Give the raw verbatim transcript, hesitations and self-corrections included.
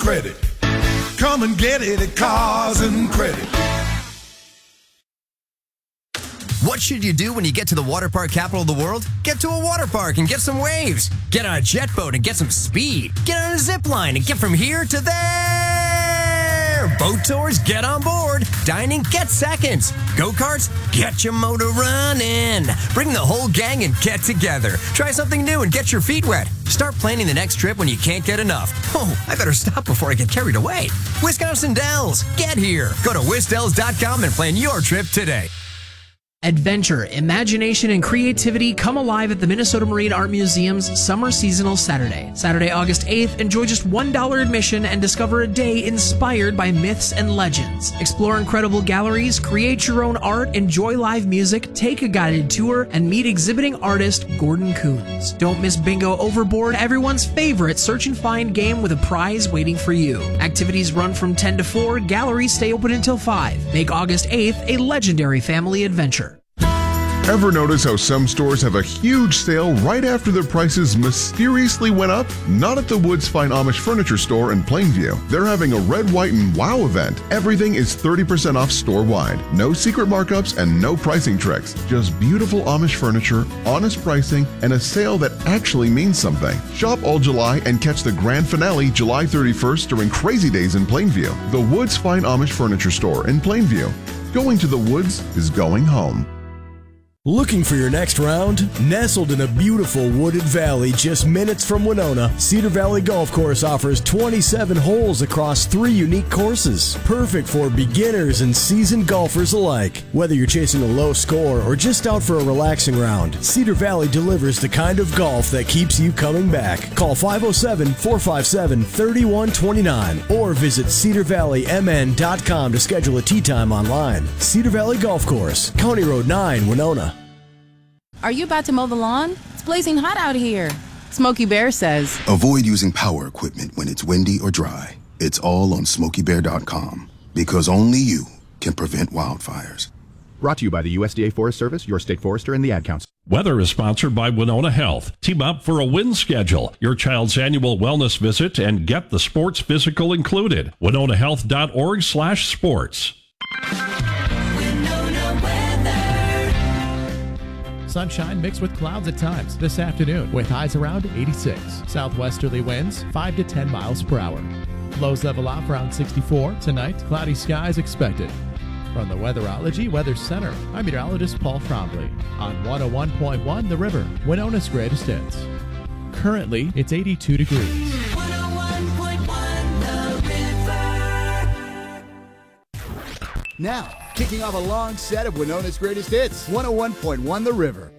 Credit. Come and get it at Cars and Credit. What should you do when you get to the water park capital of the world? Get to a water park and get some waves. Get on a jet boat and get some speed. Get on a zip line and get from here to there. Boat tours, get on board. Dining, get seconds. Go-karts, get your motor running. Bring the whole gang and get together. Try something new and get your feet wet. Start planning the next trip when you can't get enough. Oh, I better stop before I get carried away. Wisconsin Dells, get here. Go to wisdells dot com and plan your trip today. Adventure, imagination, and creativity come alive at the Minnesota Marine Art Museum's Summer Seasonal Saturday. Saturday, August eighth, enjoy just one dollar admission and discover a day inspired by myths and legends. Explore incredible galleries, create your own art, enjoy live music, take a guided tour, and meet exhibiting artist Gordon Coons. Don't miss Bingo Overboard, everyone's favorite search and find game with a prize waiting for you. Activities run from ten to four, galleries stay open until five. Make August eighth a legendary family adventure. Ever notice how some stores have a huge sale right after their prices mysteriously went up? Not at the Woods Fine Amish Furniture Store in Plainview. They're having a red, white, and wow event. Everything is thirty percent off store-wide. No secret markups and no pricing tricks. Just beautiful Amish furniture, honest pricing, and a sale that actually means something. Shop all July and catch the grand finale July thirty-first during Crazy Days in Plainview. The Woods Fine Amish Furniture Store in Plainview. Going to the woods is going home. Looking for your next round? Nestled in a beautiful wooded valley just minutes from Winona, Cedar Valley Golf Course offers twenty-seven holes across three unique courses. Perfect for beginners and seasoned golfers alike. Whether you're chasing a low score or just out for a relaxing round, Cedar Valley delivers the kind of golf that keeps you coming back. Call five oh seven, four five seven, three one two nine or visit cedar valley m n dot com to schedule a tee time online. Cedar Valley Golf Course, County Road nine, Winona. Are you about to mow the lawn? It's blazing hot out here. Smokey Bear says, avoid using power equipment when it's windy or dry. It's all on smokey bear dot com because only you can prevent wildfires. Brought to you by the U S D A Forest Service, your state forester, and the Ad Council. Weather is sponsored by Winona Health. Team up for a win schedule, your child's annual wellness visit, and get the sports physical included. winona health dot org slash sports. Sunshine mixed with clouds at times this afternoon with highs around eighty-six. Southwesterly winds five to ten miles per hour. Lows level off around sixty-four. Tonight, cloudy skies expected. From the Weatherology Weather Center, I'm meteorologist Paul Trombley on one oh one point one The River, Winona's greatest hits. Currently, it's eighty-two degrees. one oh one point one The River. Now, kicking off a long set of Winona's greatest hits, one oh one point one The River.